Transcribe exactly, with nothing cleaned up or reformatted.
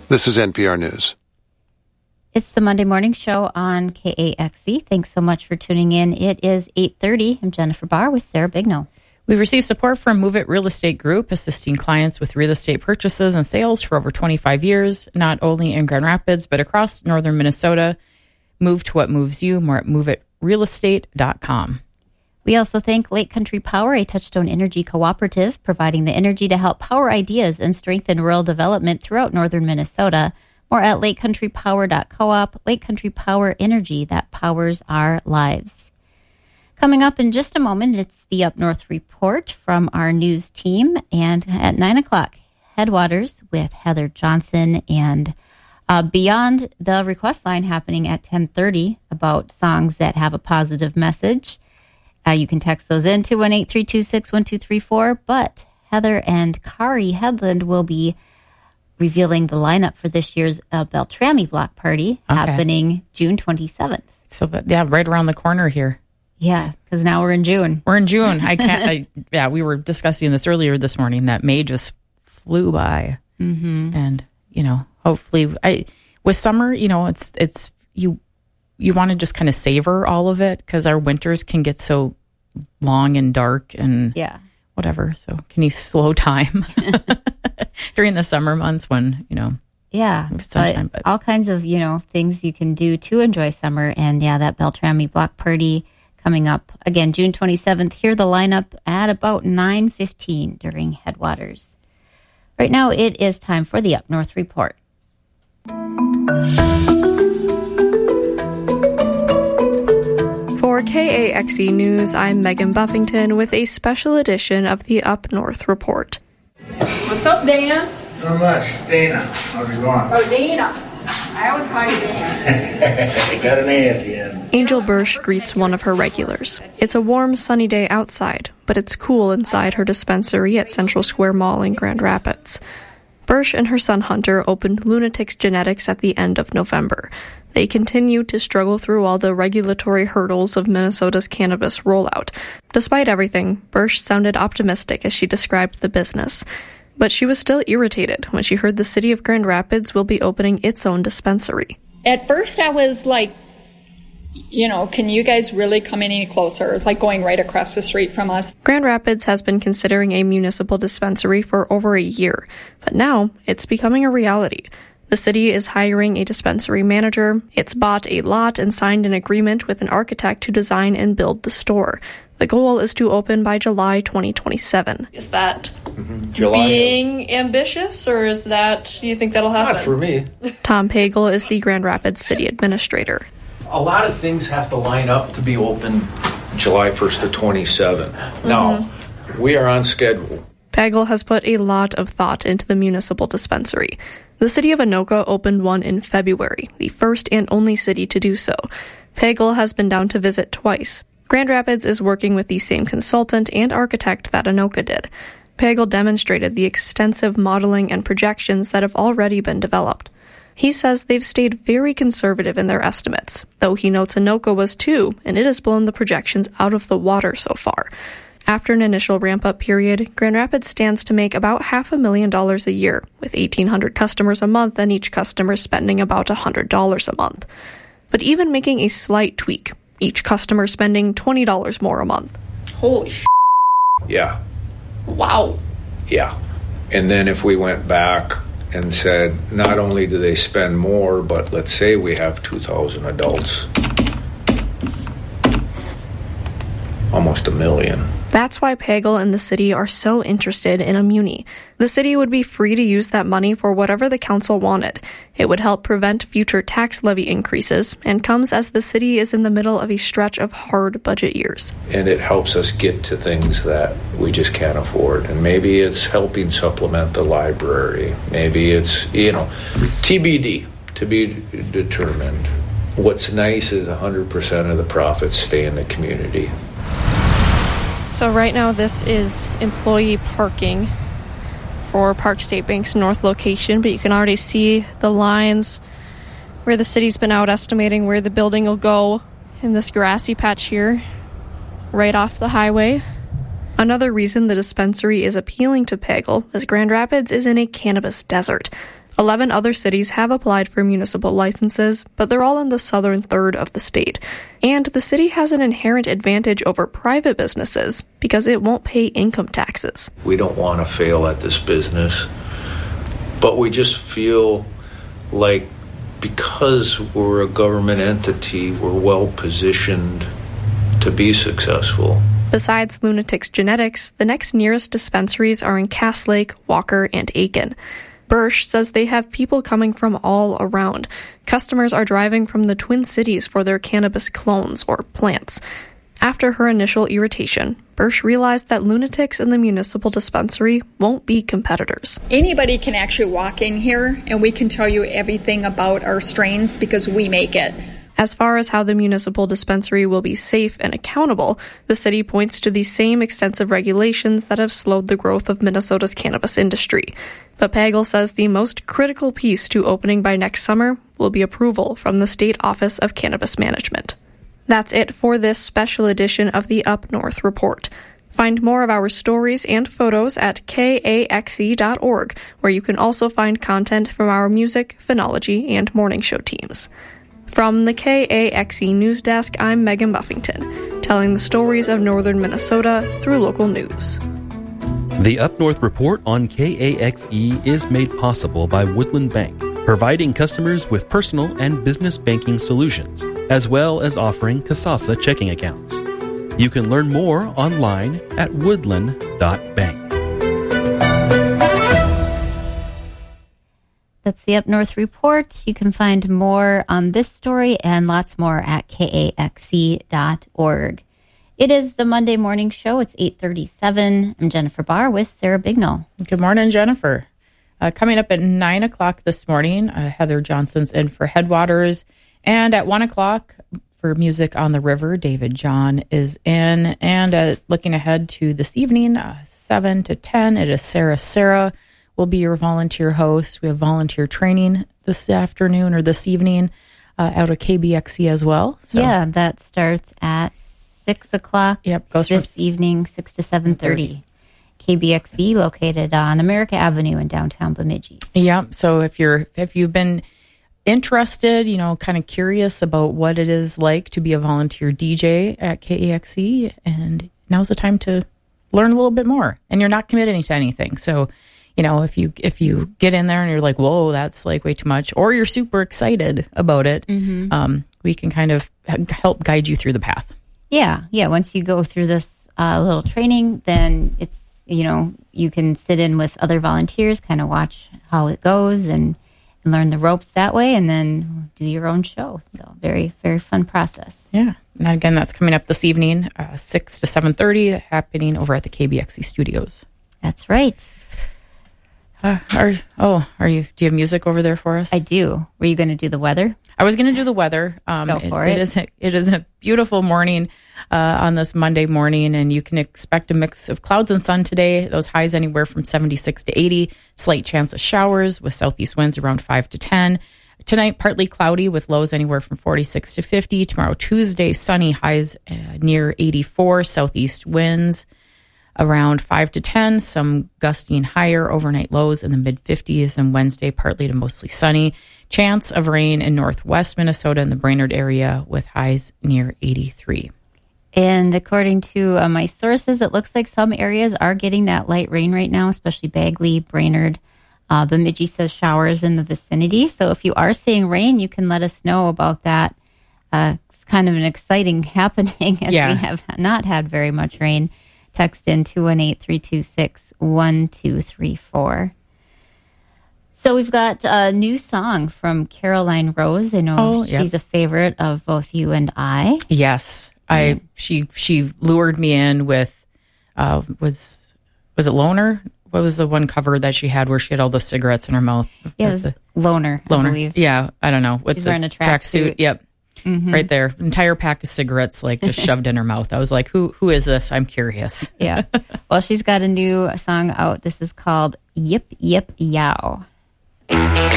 This is N P R News. It's the Monday Morning Show on K A X E. Thanks so much for tuning in. It is eight thirty. I'm Jennifer Barr with Sarah Bigno. We received support from Move It Real Estate Group, assisting clients with real estate purchases and sales for over twenty-five years, not only in Grand Rapids, but across northern Minnesota. Move to what moves you. More at move it real estate dot com. We also thank Lake Country Power, a Touchstone Energy cooperative, providing the energy to help power ideas and strengthen rural development throughout northern Minnesota. More at lake country power dot coop. Lake Country Power, energy that powers our lives. Coming up in just a moment, it's the Up North Report from our news team. And at nine o'clock, Headwaters with Heather Johnson, and uh, Beyond the Request Line happening at ten thirty about songs that have a positive message. Uh, you can text those in two one eight, three two six, one two three four. But Heather and Kari Headland will be revealing the lineup for this year's uh, Beltrami Block Party, okay, happening June twenty-seventh. So, that, yeah, right around the corner here. Yeah, because now we're in June. We're in June. I can't. I, yeah, we were discussing this earlier this morning that May just flew by, mm-hmm. and you know, hopefully, I with summer, you know, it's it's you you want to just kind of savor all of it because our winters can get so long and dark and yeah, whatever. So, can you slow time during the summer months when you know? Yeah, sunshine, but but all kinds of, you know, things you can do to enjoy summer. And yeah, that Beltrami Block Party coming up again, June twenty-seventh. Hear the lineup at about nine fifteen during Headwaters. Right now, it is time for the Up North Report. For K A X E News, I'm Megan Buffington with a special edition of the Up North Report. What's up, Dan? Not much. Dana, how's it going? Oh, Dana. I always call you Dana. I got an A at the end. Angel Bursch greets one of her regulars. It's a warm, sunny day outside, but it's cool inside her dispensary at Central Square Mall in Grand Rapids. Bursch and her son Hunter opened Lunatics Genetics at the end of November. They continue to struggle through all the regulatory hurdles of Minnesota's cannabis rollout. Despite everything, Bursch sounded optimistic as she described the business. But she was still irritated when she heard the city of Grand Rapids will be opening its own dispensary. At first I was like, you know, can you guys really come any closer? It's like going right across the street from us. Grand Rapids has been considering a municipal dispensary for over a year, but now it's becoming a reality. The city is hiring a dispensary manager. It's bought a lot and signed an agreement with an architect to design and build the store. The goal is to open by July twenty twenty-seven. Is that mm-hmm. July. being ambitious, or is that, do you think that'll happen? Not for me. Tom Pagel is the Grand Rapids city administrator. A lot of things have to line up to be open July first to twenty-seven. Mm-hmm. Now, we are on schedule. Pagel has put a lot of thought into the municipal dispensary. The city of Anoka opened one in February, the first and only city to do so. Pagel has been down to visit twice. Grand Rapids is working with the same consultant and architect that Anoka did. Pagel demonstrated the extensive modeling and projections that have already been developed. He says they've stayed very conservative in their estimates, though he notes Anoka was too, and it has blown the projections out of the water so far. After an initial ramp-up period, Grand Rapids stands to make about half a million dollars a year, with eighteen hundred customers a month and each customer spending about one hundred dollars a month. But even making a slight tweak, each customer spending twenty dollars more a month. Holy sh**. Yeah. Wow. Yeah. And then if we went back and said, not only do they spend more, but let's say we have two thousand adults. Almost a million. That's why Pagel and the city are so interested in a muni. The city would be free to use that money for whatever the council wanted. It would help prevent future tax levy increases and comes as the city is in the middle of a stretch of hard budget years. And it helps us get to things that we just can't afford. And maybe it's helping supplement the library. Maybe it's, you know, T B D, to be determined. What's nice is one hundred percent of the profits stay in the community. So right now this is employee parking for Park State Bank's north location, but you can already see the lines where the city's been out estimating where the building will go in this grassy patch here, right off the highway. Another reason the dispensary is appealing to Pagel is Grand Rapids is in a cannabis desert. Eleven other cities have applied for municipal licenses, but they're all in the southern third of the state. And the city has an inherent advantage over private businesses because it won't pay income taxes. We don't want to fail at this business, but we just feel like because we're a government entity, we're well positioned to be successful. Besides Lunatics Genetics, the next nearest dispensaries are in Cass Lake, Walker, and Aiken. Bursch says they have people coming from all around. Customers are driving from the Twin Cities for their cannabis clones or plants. After her initial irritation, Bursch realized that Lunatics and the municipal dispensary won't be competitors. Anybody can actually walk in here and we can tell you everything about our strains because we make it. As far as how the municipal dispensary will be safe and accountable, the city points to the same extensive regulations that have slowed the growth of Minnesota's cannabis industry. But Pagel says the most critical piece to opening by next summer will be approval from the State Office of Cannabis Management. That's it for this special edition of the Up North Report. Find more of our stories and photos at K A X E dot org, where you can also find content from our music, phonology, and morning show teams. From the K A X E News Desk, I'm Megan Buffington, telling the stories of northern Minnesota through local news. The Up North Report on K A X E is made possible by Woodland Bank, providing customers with personal and business banking solutions, as well as offering Kasasa checking accounts. You can learn more online at woodland dot bank. That's the Up North Report. You can find more on this story and lots more at K A X E dot org. It is the Monday morning show. It's eight thirty-seven. I'm Jennifer Barr with Sarah Bignall. Good morning, Jennifer. Uh, coming up at nine o'clock this morning, uh, Heather Johnson's in for Headwaters. And at one o'clock for Music on the River, David John is in. And uh, looking ahead to this evening, uh, seven to ten, it is Sarah Sarah will be your volunteer host. We have volunteer training this afternoon or this evening uh, out of K B X E as well. So, yeah, that starts at six o'clock yep, goes this from evening, six to seven thirty. K B X E located on America Avenue in downtown Bemidji. Yeah, so if you're if you've been interested, you know, kind of curious about what it is like to be a volunteer D J at K A X E, and now's the time to learn a little bit more. And you're not committing to anything, so you know, if you if you get in there and you're like, whoa, that's like way too much, or you're super excited about it, mm-hmm. um, we can kind of help guide you through the path. Yeah, yeah. Once you go through this uh, little training, then it's, you know, you can sit in with other volunteers, kind of watch how it goes and, and learn the ropes that way, and then do your own show. So very, very fun process. Yeah. And again, that's coming up this evening, uh, six to seven thirty, happening over at the K B X E studios. That's right. Uh, are, oh, are you? Do you have music over there for us? I do. Were you going to do the weather? I was going to do the weather. Um, Go for it. It is a, it is a beautiful morning uh, on this Monday morning, and you can expect a mix of clouds and sun today. Those highs anywhere from seventy-six to eighty. Slight chance of showers with southeast winds around five to ten. Tonight, partly cloudy with lows anywhere from forty-six to fifty. Tomorrow, Tuesday, sunny, highs uh, near eighty-four. Southeast winds around five to ten, some gusting higher, overnight lows in the mid-fifties, and Wednesday, partly to mostly sunny. Chance of rain in northwest Minnesota and the Brainerd area with highs near eighty-three. And according to uh, my sources, it looks like some areas are getting that light rain right now, especially Bagley, Brainerd. Uh, Bemidji says showers in the vicinity. So if you are seeing rain, you can let us know about that. Uh, it's kind of an exciting happening as yeah. we have not had very much rain. Text in two one eight, three two six, one two three four. So we've got a new song from Caroline Rose. I know oh, she's yep. a favorite of both you and I. Yes, I she she lured me in with uh, was was it Loner? What was the one cover that she had where she had all those cigarettes in her mouth? Yeah, it was the, Loner, Loner. I believe. Yeah, I don't know. With she's the wearing a track suit. Yep. Mm-hmm. Right there. Entire pack of cigarettes like just shoved in her mouth. I was like, who who is this? I'm curious. Yeah. Well, she's got a new song out. This is called Yip Yip Yow.